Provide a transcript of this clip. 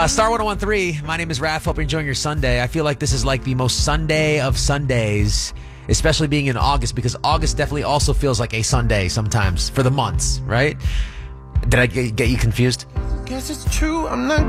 Star 1013, my name is Raph. Hope you're enjoying your Sunday. I feel like this is like the most Sunday of Sundays, especially being in August, because August definitely also feels like a Sunday sometimes for the months, right? Did I get you confused? Guess it's true, I'm not